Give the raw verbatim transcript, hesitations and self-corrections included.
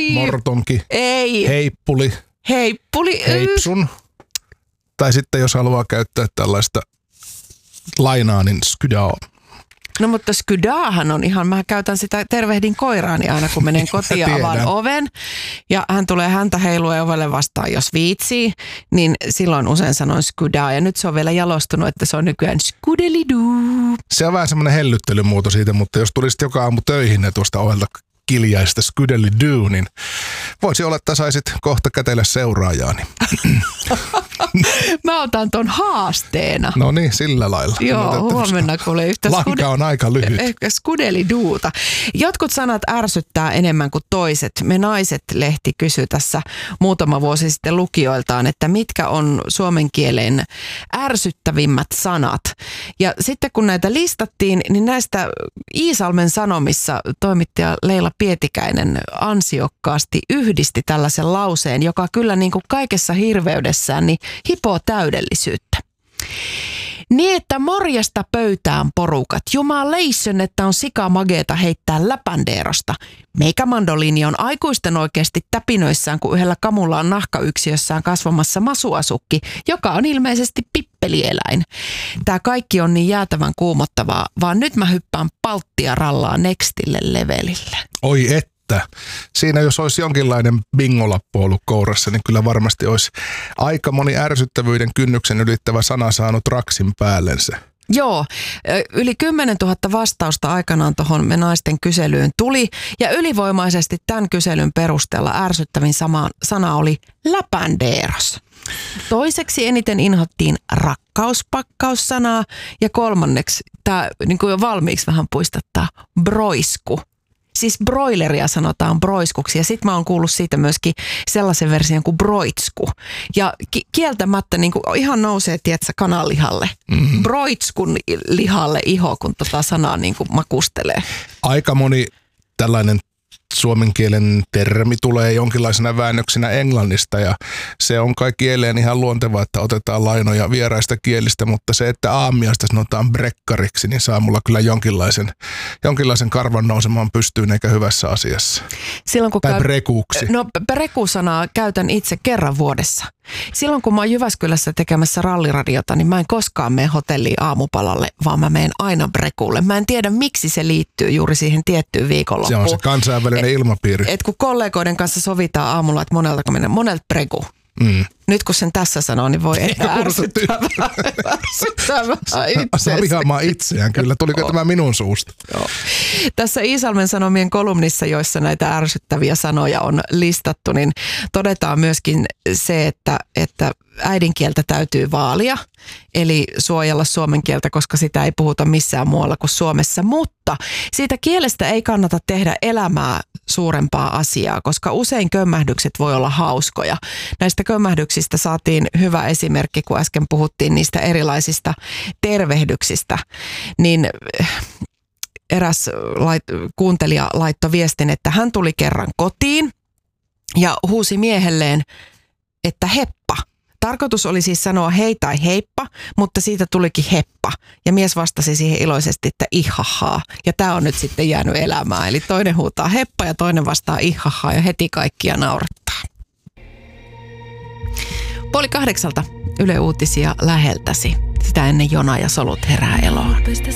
mortonki, Ei. heippuli, Heippuli. heipsun. Tai sitten jos haluaa käyttää tällaista lainaa, niin skydaa. No mutta skydaahan on ihan, mä käytän sitä, tervehdin koiraani aina kun menen kotiin ja avaan oven. Ja hän tulee häntä heilua ovelle vastaan, jos viitsii, niin silloin usein sanon skydaa. Ja nyt se on vielä jalostunut, että se on nykyään skudeliduu. Se on vähän semmoinen hellyttelymuoto siitä, mutta jos tulisit joka aamu töihin ja tuosta ovelta kiljaista skudeliduu, niin voisi olla, että saisit kohta kätellä seuraajaani. Mä otan ton haasteena. No niin, sillä lailla. Joo, huomenna kuulee yhtä lanka skude- on aika lyhyt. Ehkä skudeliduuta. Jotkut sanat ärsyttää enemmän kuin toiset. Me naiset-lehti kysyi tässä muutama vuosi sitten lukijoiltaan, että mitkä on suomen kielen ärsyttävimmät sanat. Ja sitten kun näitä listattiin, niin näistä Iisalmen Sanomissa toimittaja Leila Pietikäinen ansiokkaasti yhdisti tällaisen lauseen, joka kyllä niin kuin kaikessa hirveydessään niin hipoo täydellisyyttä. Niin, että morjesta pöytään porukat. Jumalation, että on sikamageeta heittää läpändeerosta. Meikä mandoliini on aikuisten oikeasti täpinöissään, kun yhdellä kamulla on nahkayksiössään kasvamassa masuasukki, joka on ilmeisesti pippelieläin. Tää kaikki on niin jäätävän kuumottavaa, vaan nyt mä hyppään palttia rallaa nextille levelille. Oi et. Siinä jos olisi jonkinlainen bingolappu ollut kourassa, niin kyllä varmasti olisi aika moni ärsyttävyyden kynnyksen ylittävä sana saanut raksin päällensä. Joo, yli kymmenen tuhatta vastausta aikanaan tuohon me naisten kyselyyn tuli ja ylivoimaisesti tämän kyselyn perusteella ärsyttävin sama, sana oli läpändeeros. Toiseksi eniten inhottiin rakkauspakkaussanaa ja kolmanneksi, tämä niin kuin jo valmiiksi vähän puistattaa, broisku. Siis broileria sanotaan broiskuksi ja sitten mä oon kuullut siitä myöskin sellaisen version kuin broitsku. Ja ki- kieltämättä niin kuin ihan nousee, tietsä, kananlihalle. Mm-hmm. Broitskun lihalle iho, kun tota sanaa niin kuin makustelee. Aika moni tällainen suomen kielen termi tulee jonkinlaisena väännöksenä englannista ja se on kai kieleen ihan luontevaa, että otetaan lainoja vieraista kielistä, mutta se, että aamiaista sanotaan brekkariksi, niin saa mulla kyllä jonkinlaisen, jonkinlaisen karvan nousemaan pystyyn eikä hyvässä asiassa. Silloin, kun tai käy... brekuksi. No breku-sanaa käytän itse kerran vuodessa. Silloin kun mä oon Jyväskylässä tekemässä ralliradiota, niin mä en koskaan mene hotelliin aamupalalle, vaan mä menen aina brekulle. Mä en tiedä, miksi se liittyy juuri siihen tiettyyn viikonloppuun. Se on se kansainvälinen et, ilmapiiri. Et kun kollegoiden kanssa sovitaan aamulla, että monelta mennään, monelta breku. Mm. Nyt kun sen tässä sanoo, niin voi että ärsyttävää. Ärsyttävää itse. Vihaamaan itseään kyllä. Tuliko oh. tämä minun suusta? Joo. Tässä Iisalmen Sanomien kolumnissa, joissa näitä ärsyttäviä sanoja on listattu, niin todetaan myöskin se, että, että äidinkieltä täytyy vaalia, eli suojella suomen kieltä, koska sitä ei puhuta missään muualla kuin Suomessa, mutta siitä kielestä ei kannata tehdä elämää suurempaa asiaa, koska usein kömmähdykset voi olla hauskoja. Näistä kömmähdyksistä saatiin hyvä esimerkki, kun äsken puhuttiin niistä erilaisista tervehdyksistä, niin eräs lait, kuuntelija laittoi viestin, että hän tuli kerran kotiin ja huusi miehelleen, että heppa. Tarkoitus oli siis sanoa hei tai heippa, mutta siitä tulikin heppa. Ja mies vastasi siihen iloisesti, että ihahaa. Ja tämä on nyt sitten jäänyt elämään. Eli toinen huutaa heppa ja toinen vastaa ihahaa ja heti kaikkia naurattaa. Puoli kahdeksalta Yle Uutisia läheltäsi. Sitä ennen Jona ja Solut herää eloon.